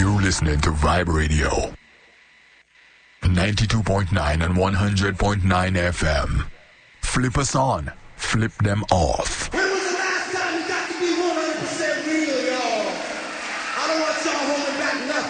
You're listening to Vibe Radio. 92.9 and 100.9 FM. Flip us on, flip them off.